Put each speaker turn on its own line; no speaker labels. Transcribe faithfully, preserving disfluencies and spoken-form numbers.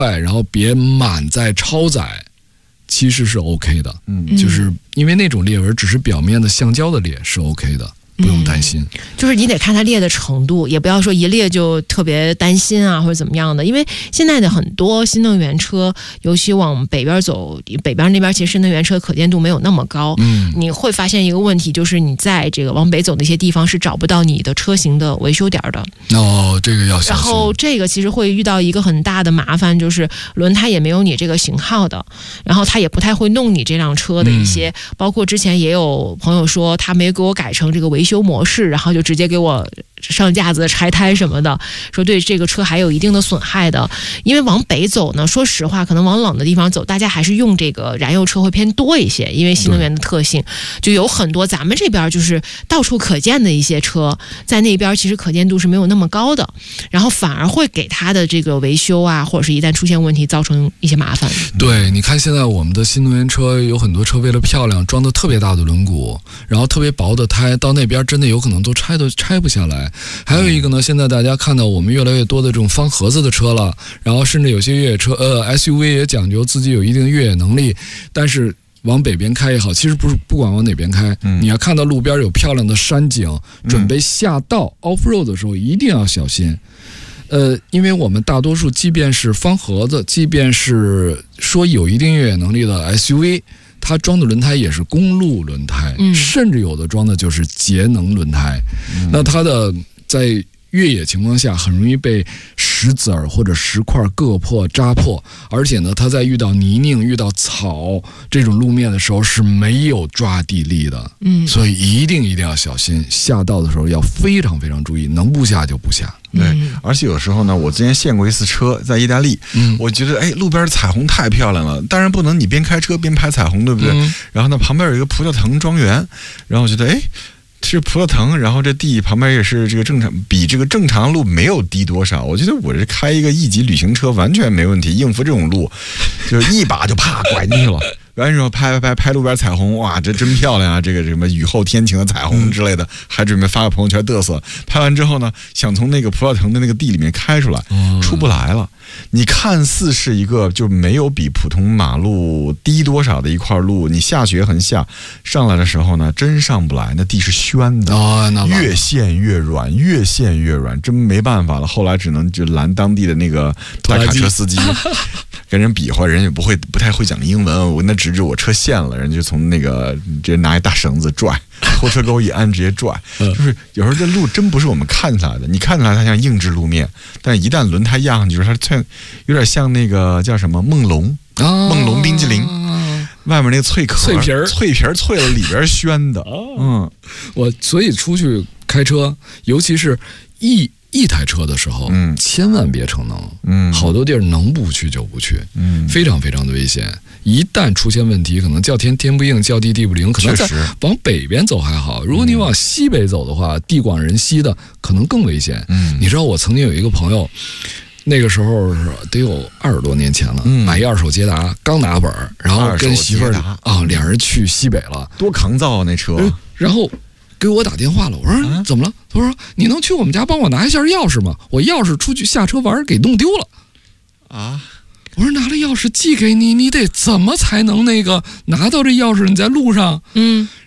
然后别满载超载，其实是 OK 的。嗯，就是因为那种裂纹只是表面的橡胶的裂是 OK 的。不用担心、嗯，
就是你得看它裂的程度，也不要说一裂就特别担心啊，或者怎么样的。因为现在的很多新能源车，尤其往北边走，北边那边其实新能源车可见度没有那么高。嗯，你会发现一个问题，就是你在这个往北走的一些地方是找不到你的车型的维修点的。
哦，这个要小心。
然后这个其实会遇到一个很大的麻烦，就是轮胎也没有你这个型号的，然后他也不太会弄你这辆车的一些，嗯、包括之前也有朋友说他没给我改成这个维修模式，然后就直接给我上架子拆胎什么的，说对这个车还有一定的损害的。因为往北走呢，说实话可能往冷的地方走，大家还是用这个燃油车会偏多一些，因为新能源的特性，就有很多咱们这边就是到处可见的一些车，在那边其实可见度是没有那么高的，然后反而会给它的这个维修啊，或者是一旦出现问题造成一些麻烦。
对，你看现在我们的新能源车有很多车为了漂亮装的特别大的轮毂，然后特别薄的胎，到那边真的有可能都拆都拆不下来。还有一个呢，现在大家看到我们越来越多的这种方盒子的车了，然后甚至有些越野车呃 S U V 也讲究自己有一定越野能力，但是往北边开也好，其实不是不管往哪边开、嗯、你要看到路边有漂亮的山景，准备下道、嗯、off road 的时候一定要小心。呃，因为我们大多数即便是方盒子，即便是说有一定越野能力的 S U V，它装的轮胎也是公路轮胎、嗯、甚至有的装的就是节能轮胎、嗯、那它的在越野情况下很容易被石子儿或者石块硌破扎破，而且呢它在遇到泥泞遇到草这种路面的时候是没有抓地力的，嗯，所以一定一定要小心，下道的时候要非常非常注意，能不下就不下。
对，而且有时候呢，我之前献过一次车，在意大利，嗯，我觉得哎，路边的彩虹太漂亮了，当然不能你边开车边拍彩虹，对不对？嗯、然后呢，旁边有一个葡萄藤庄园，然后我觉得哎，是葡萄藤，然后这地旁边也是这个正常，比这个正常路没有低多少。我觉得我这开一个 E 级旅行车完全没问题，应付这种路，就是一把就啪拐进去了。完之后拍拍拍拍路边彩虹，哇，这真漂亮啊！这个什么雨后天晴的彩虹之类的，还准备发个朋友圈嘚瑟。拍完之后呢，想从那个葡萄藤的那个地里面开出来，出不来了。你看似是一个就没有比普通马路低多少的一块路，你下雪很下，上来的时候呢，真上不来，那地是宣的，哦、越陷越软，越陷越软，真没办法了。后来只能就拦当地的那个大卡车司机。跟人比划，人也不会不太会讲英文，我那指指我车陷了，人就从那个直接拿一大绳子拽，后车钩一安直接拽，就是有时候这路真不是我们看起来的，你看起来它像硬质路面，但一旦轮胎压上去，它像有点像那个叫什么梦龙啊，梦龙冰激凌。外面那个脆壳
脆皮儿
脆皮儿脆了，里边宣的。嗯，
我所以出去开车，尤其是一一台车的时候，嗯，千万别逞能，嗯，好多地儿能不去就不去，嗯，非常非常的危险。一旦出现问题，可能叫天天不应，叫地地不灵。可能在往北边走还好，如果你往西北走的话，地广人稀的，可能更危险。嗯，你知道我曾经有一个朋友。那个时候得有二十多年前了，嗯、买一二手捷达，刚拿本，然后跟媳妇儿啊，两人去西北了，
多抗造啊那车、啊！
然后给我打电话了，我说、啊、怎么了？他说你能去我们家帮我拿一下钥匙吗？我钥匙出去下车玩给弄丢了啊！我说拿了钥匙寄给你，你得怎么才能那个拿到这钥匙？你在路上，嗯。